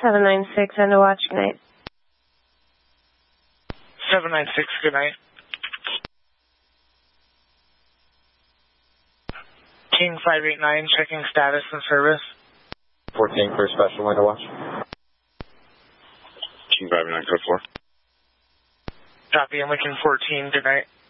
796, end of watch, good night. 796, good night. King 589, checking status and service. 14 for special window watch. King 589, code 4. Copy, I'm Lincoln 14, good night.